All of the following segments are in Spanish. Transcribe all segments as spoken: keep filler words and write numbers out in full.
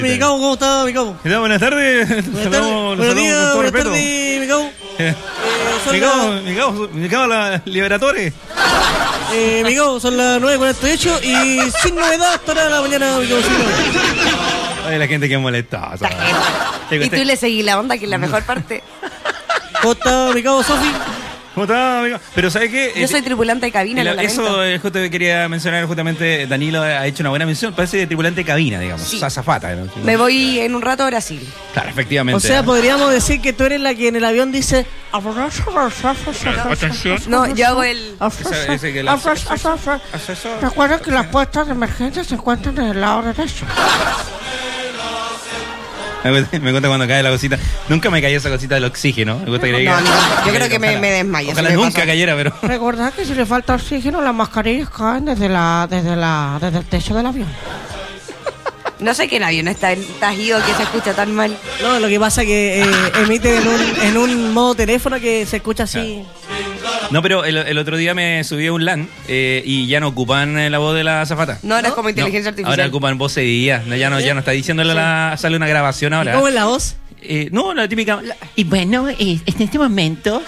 Mi cabo, ¿cómo está, mi cabo? ¿Qué tal? Buenas tardes. Buenas tardes, buenos días, buenas tardes, mi cabo. Eh, son Mi las- cabo, mi cabo, mi cabo, la Liberatore. eh, mi cabo, son las nueve cuarenta y ocho y sin novedad hasta ahora de la mañana, mi cabo. Ay, la gente que molesta. Y tú le seguís la onda, que es la mejor parte. ¿Cómo está, mi cabo, Sofi? ¿Cómo está, amigo? Pero ¿sabes qué? Yo soy tripulante de cabina, El- lo eso lamento. eh, justo quería mencionar, justamente Danilo ha hecho una buena mención, parece de tripulante de cabina, digamos, Sí. azafata, ¿no? Me voy en un rato a Brasil. Claro, efectivamente. O sea, podríamos decir que tú eres la que en el avión dice... No, yo hago el... Ese- ese que la- Recuerden que las puertas de emergencia se encuentran en el lado derecho. Me gusta, me gusta cuando cae la cosita. Nunca me cayó esa cosita del oxígeno. Me gusta que No, caiga- no, yo creo que me- Ojalá- me desmayo, Ojalá si me nunca pasa. cayera, pero. Recordad que si le falta oxígeno, las mascarillas caen desde la, desde la, desde el techo del avión. No sé qué el avión está en tajido que se escucha tan mal. No, lo que pasa es que eh, emite en un, en un modo teléfono que se escucha así. No, pero el, el otro día me subí a un LAN eh, y ya no ocupan eh, la voz de la azafata. No, ahora es como No, inteligencia artificial. Ahora ocupan voz de I A. No, ya no, ya no está diciéndole la. Sale una grabación ¿Y ahora. cómo es la voz? Eh, no, la típica. Y bueno, eh, en este momento,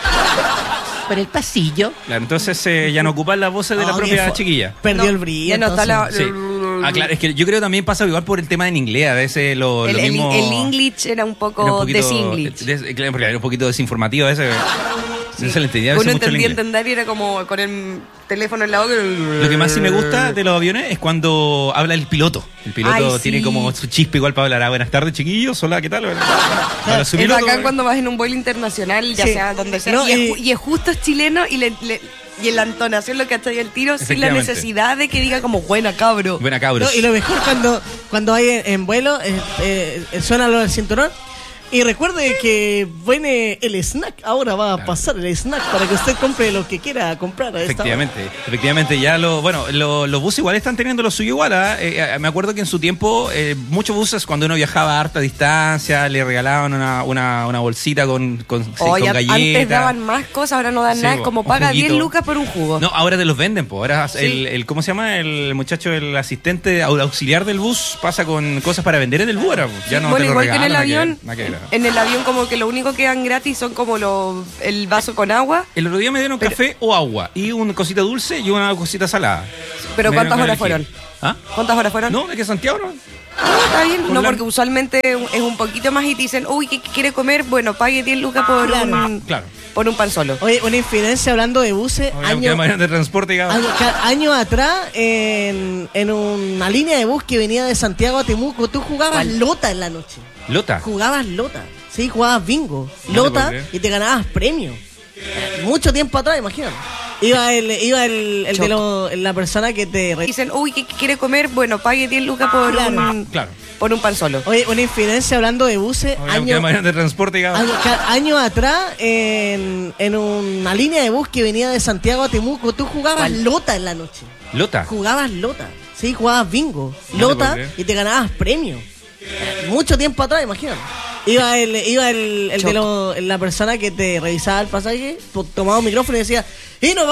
por el pasillo, Claro, entonces eh, ya no ocupan las voces de la Oh, propia qué fo- chiquilla. Perdió No, el brillo. ya no está la- entonces. Sí. Ah, claro, es que yo creo que también pasa igual por el tema en inglés. A veces lo, El, lo el, mismo. el English era un poco, era un poquito- desinglish. des- claro, porque era un poquito desinformativo a veces. No se le entendía a veces Uno mucho el entendía inglés. entender y era como con el teléfono en la boca. Lo que más sí me gusta de los aviones es cuando habla el piloto. El piloto Ay, tiene sí. como su chispa igual para hablar. Ah, buenas tardes, chiquillos. Hola, ¿qué tal? Para su Es piloto, bacán eh. cuando vas en un vuelo internacional, ya Sí. sea donde sea, No, y, es, y- ju- y es justo es chileno y, le, le- y en la entonación lo que está ahí el tiro sin la Efectivamente. necesidad de que diga como buena cabro. Buena cabros. No, y lo mejor cuando, cuando hay en, en vuelo, eh, eh, suena lo del cinturón. Y recuerde que viene el snack. Ahora va a Claro. pasar el snack para que usted compre lo que quiera comprar. a esta Efectivamente, efectivamente, ya lo, bueno, lo- los buses igual están teniendo lo suyo igual, ¿ah? Eh, eh, me acuerdo que en su tiempo, eh, muchos buses cuando uno viajaba a harta distancia, le regalaban una, una, una bolsita con, con, sí, Oye, con antes galletas. daban más cosas, ahora no dan Sí, nada, es po, como un paga juguito. diez lucas por un jugo. No, ahora te los venden, pues. Ahora el, el, ¿cómo se llama? El muchacho, el asistente au- auxiliar del bus pasa con cosas para vender en el bus ahora, pues. Ya no Bueno, te lo igual que en el regalan, nada que avión, ver, nada que ver. en el avión como que lo único que dan gratis son como lo, el vaso con agua, El otro día me dieron Pero- café o agua y una cosita dulce y una cosita salada. pero Me ¿cuántas dieron horas que fueron? elegir. ¿Ah? ¿Cuántas horas fueron? No, es que Santiago no. Ah, está bien. Con No, la- porque usualmente es un poquito más y te dicen, uy, ¿qué quiere comer? Bueno, pague diez lucas por, un, Claro. por un pan solo. Oye, una infidencia hablando de buses. Año, Años de transporte, digamos. año, ca- años atrás, en, en una línea de bus que venía de Santiago a Temuco, tú jugabas ¿Cuál? lota en la noche. Lota. Jugabas lota. Sí, jugabas bingo. te Lota puedo creer. y te ganabas premios. Mucho tiempo atrás, imagínate. Iba el, iba el, el de lo- la persona que te... re- Dicen, uy, ¿qué quiere comer? Bueno, pague diez lucas por, Claro. un, Claro. por un pan solo. Oye, una infidencia hablando de buses. Años Año, de transporte, digamos. año- ca- años atrás, en, en una línea de bus que venía de Santiago a Temuco, tú jugabas ¿Cuál? lota en la noche. Lota. Jugabas lota. Sí, jugabas bingo. No te Lota puedo creer. y te ganabas premios. Mucho tiempo atrás, imagínate. Iba el, iba el, el de Choco. lo- la persona que te revisaba el pasaje, to- tomaba un micrófono y decía, y nos